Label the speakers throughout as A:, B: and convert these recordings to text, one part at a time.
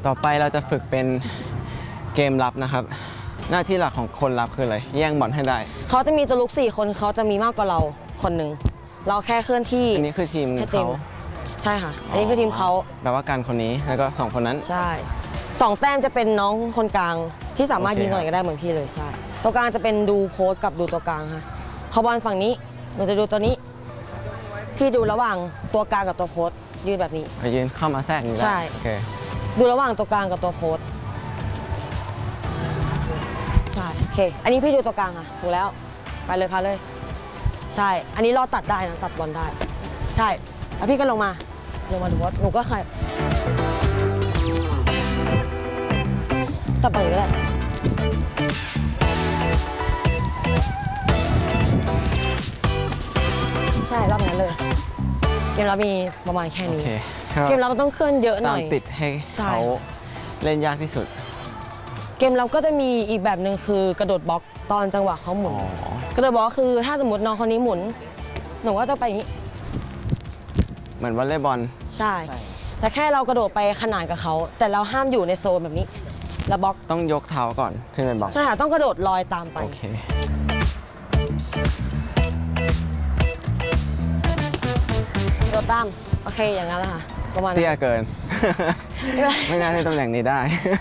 A: ต่อไปเราจะฝึกเป็นเกมรับนะครับหน้าที่หลักของคนรับคืออะไรแย่งบอลให้ได้
B: เขาจะมีตัวลุก4 คนเขาจะมีมากกว่าเราคนหนึ่งเราแค่เคลื่อนที่
A: อันนี้คือทีมเขา
B: ใช่ค่ะอันนี้คือทีมเขา
A: แปลว่าการคนนี้แล้วก็2 คนนั้น
B: ใช่2 แต้มจะเป็นน้องคนกลางที่สามารถยิงตรงไหนก็ได้เหมือนพี่เลยใช่ตัวกลางจะเป็นดูโพสกับดูตัวกลางค่ะพอบอลฝั่งนี้หนูจะดูตัวนี้พี่ดูระหว่างตัวกลางกับตัวโพสยืนแบบนี้
A: ยืนเข้ามาแทรกนี่ได้
B: ใช่
A: โอเค
B: ดูระหว่างตัวกลางกับตัวโพสใช่โอเคอันนี้พี่ดูตัวกลางค่ะถูกแล้วไปเลยค่ะเลยใช่อันนี้รอตัดได้นะตัดบอลได้ใช่แล้วพี่ก็ลงมาดูโพสหนูก็ใครตัดบอลอยู่ก็ได้ใช่รอบนั้นเลยเกมเรามีประมาณแค่นี้เกมเราต้องเคลื่อนเยอะหน่อย
A: ตามติดให้เขาเล่นยากที่สุด
B: เกมเราก็จะมีอีกแบบหนึ่งคือกระโดดบล็อกตอนจังหวะเขาหมุนกระโดดบล็อกคือถ้าสมมติน้องคนนี้หมุนหนูก็จะไปอย่างนี้
A: เหมือนวอลเลย์บอล
B: ใช่แต่แค่เรากระโดดไปขนานกับเขาแต่เราห้ามอยู่ในโซนแบบนี้แล้วบล็อก
A: ต้องยกเท้าก่อนถึงเป็นบล็อก
B: ใช่ค่ะต้องกระโดดลอยตามไป
A: โอเค
B: โดดตามโอเคอย่างนั้นแหละค่ะประมาณ
A: เตี้ยเกินไม่น่าในตำแหน่งนี้ได้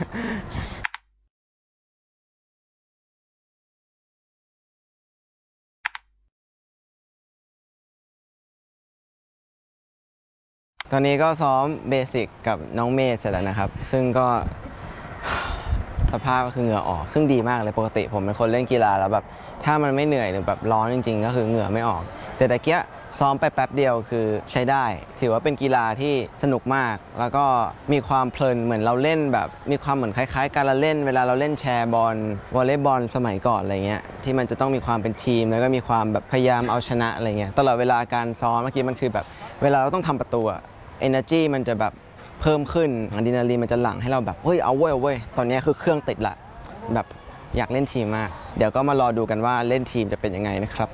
A: ตอนนี้ก็ซ้อมเบสิกกับน้องเมย์เสร็จแล้วนะครับซึ่งก็สภาพก็คือเหงื่อออกซึ่งดีมากเลยปกติผมเป็นคนเล่นกีฬาแล้วแบบถ้ามันไม่เหนื่อยหรือแบบร้อนจริงๆก็คือเหงื่อไม่ออกแต่ตะเกียซ้อมไปแป๊บเดียวคือใช้ได้ถือว่าเป็นกีฬาที่สนุกมากแล้วก็มีความเพลินเหมือนเราเล่นแบบมีความเหมือนคล้ายๆการเล่นเวลาเราเล่นแชร์บอลวอลเลย์บอลสมัยก่อนอะไรเงี้ยที่มันจะต้องมีความเป็นทีมแล้วก็มีความแบบพยายามเอาชนะอะไรเงี้ยตลอดเวลาการซ้อมเมื่อกี้มันคือแบบเวลาเราต้องทำประตูenergy มันจะแบบเพิ่มขึ้นอะดรีนาลีนมันจะหลั่งให้เราแบบเฮ้ยเอาเว้ยตอนนี้คือเครื่องติดละแบบอยากเล่นทีมมากเดี๋ยวก็มารอดูกันว่าเล่นทีมจะเป็นยังไงนะครับ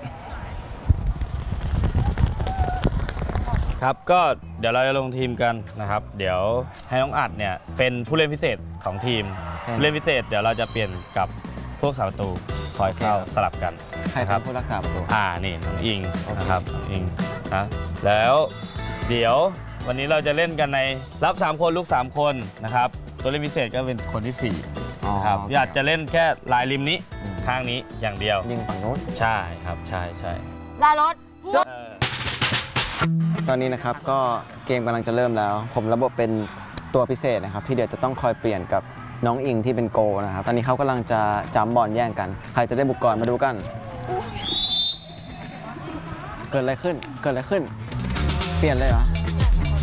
C: ครับก็เดี๋ยวเราจะลงทีมกันนะครับเดี๋ยวให้น้องอัดเนี่ยเป็นผู้เล่นพิเศษของทีมผู้เล่นพิเศษเดี๋ยวเราจะเปลี่ยนกับพวกสาประตูคอยเข้าสลับกัน
A: ใครครับผู้รักษาประตู
C: นี่น้องอิงนะครับน้องอิงนะแล้วเดี๋ยววันนี้เราจะเล่นกันในรับ3 คนลูก3 คนนะครับตัวเล่นพิเศษก็เป็นคนที่4นะครับอยากจะเล่นแค่ลายริมนี้ข้างนี้อย่างเดียว
A: ยิงฝั่งโน้น
C: ใช่ครับใช่
B: ลารถ
A: ตอนนี้นะครับก็เกมกำลังจะเริ่มแล้วผมระบบเป็นตัวพิเศษนะครับที่เดี๋ยวจะต้องคอยเปลี่ยนกับน้องอิงที่เป็นโกนะครับตอนนี้เขากำลังจะจัมบอลแย่งกันใครจะได้บุกก่อนมาดูกันเกิดอะไรขึ้นเปลี่ยนเลยเหรอ